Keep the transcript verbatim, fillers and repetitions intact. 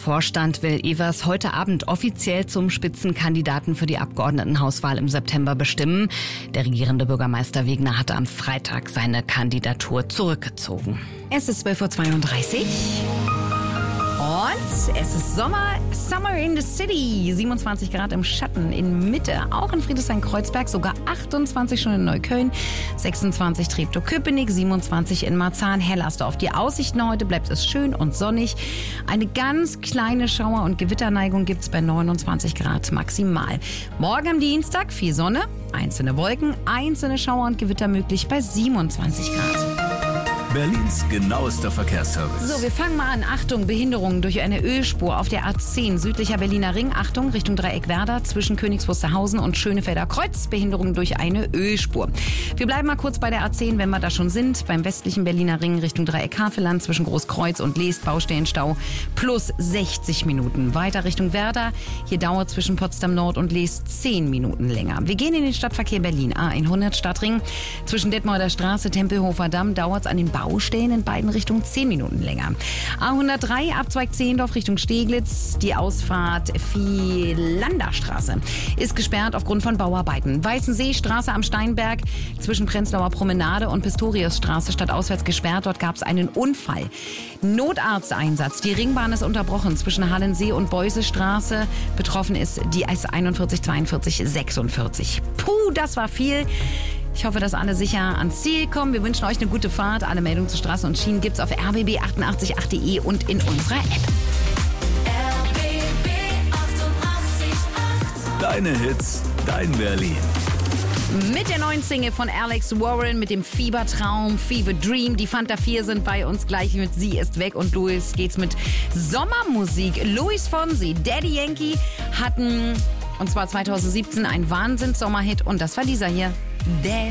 Bundesvorstand will Evers heute Abend offiziell zum Spitzenkandidaten für die Abgeordnetenhauswahl im September bestimmen. Der regierende Bürgermeister Wegner hatte am Freitag seine Kandidatur zurückgezogen. Es ist zwölf Uhr zweiunddreißig. Und es ist Sommer, Summer in the City. siebenundzwanzig Grad im Schatten in Mitte, auch in Friedrichshain-Kreuzberg, sogar achtundzwanzig schon in Neukölln, sechsundzwanzig Treptow-Köpenick, siebenundzwanzig in Marzahn-Hellersdorf. Die Aussichten heute bleibt es schön und sonnig. Eine ganz kleine Schauer- und Gewitterneigung gibt es bei neunundzwanzig Grad maximal. Morgen am Dienstag viel Sonne, einzelne Wolken, einzelne Schauer und Gewitter möglich bei siebenundzwanzig Grad. Berlins genauester Verkehrsservice. So, wir fangen mal an. Achtung, Behinderungen durch eine Ölspur auf der A zehn, südlicher Berliner Ring. Achtung, Richtung Dreieck Werder, zwischen Königs Wusterhausen und Schönefelder Kreuz. Behinderungen durch eine Ölspur. Wir bleiben mal kurz bei der A zehn, wenn wir da schon sind. Beim westlichen Berliner Ring, Richtung Dreieck Havelland, zwischen Großkreuz und Leest, Baustellenstau plus sechzig Minuten. Weiter Richtung Werder. Hier dauert zwischen Potsdam Nord und Leest zehn Minuten länger. Wir gehen in den Stadtverkehr Berlin. A hundert Stadtring, zwischen Detmolder Straße, Tempelhofer Damm, dauert es an den Baustellen in beiden Richtungen zehn Minuten länger. A hundertdrei, Abzweig Zehlendorf Richtung Steglitz. Die Ausfahrt Vielanderstraße ist gesperrt aufgrund von Bauarbeiten. Weißenseestraße am Steinberg zwischen Prenzlauer Promenade und Pistoriusstraße stadtauswärts gesperrt. Dort gab es einen Unfall. Notarzteinsatz. Die Ringbahn ist unterbrochen zwischen Hallensee und Beusestraße. Betroffen ist die S einundvierzig, zweiundvierzig, sechsundvierzig. Puh, das war viel. Ich hoffe, dass alle sicher ans Ziel kommen. Wir wünschen euch eine gute Fahrt. Alle Meldungen zu Straßen und Schienen gibt's auf r b b achtundachtzig punkt acht punkt d e und in unserer App. R B B achtundachtzig Komma acht. Deine Hits, dein Berlin. Mit der neuen Single von Alex Warren, mit dem Fiebertraum, Fever Dream. Die Fanta vier sind bei uns gleich mit Sie ist weg und los geht's mit Sommermusik. Luis Fonsi, Daddy Yankee hatten, und zwar zweitausendsiebzehn, einen Wahnsinns-Sommerhit und das war dieser hier.